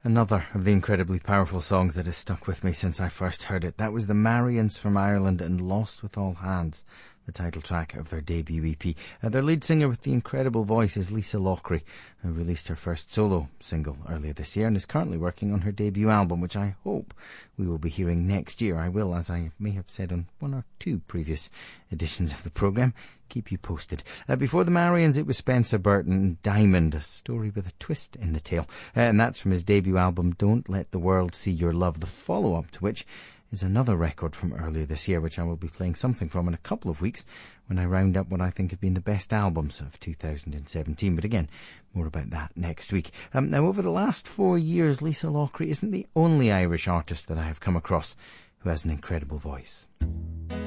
Another of the incredibly powerful songs that has stuck with me since I first heard it. That was the Marians from Ireland and Lost with All Hands, the title track of their debut EP. Their lead singer with the incredible voice is Lisa Lochry, who released her first solo single earlier this year and is currently working on her debut album, which I hope we will be hearing next year. I will, as I may have said on one or two previous editions of the programme, keep you posted. Before the Marians, it was Spencer Burton and Diamond, a story with a twist in the tale. And that's from his debut album, Don't Let the World See Your Love, the follow-up to which is another record from earlier this year, which I will be playing something from in a couple of weeks when I round up what I think have been the best albums of 2017. But again, more about that next week. Now, over the last 4 years, Lisa Lochry isn't the only Irish artist that I have come across who has an incredible voice.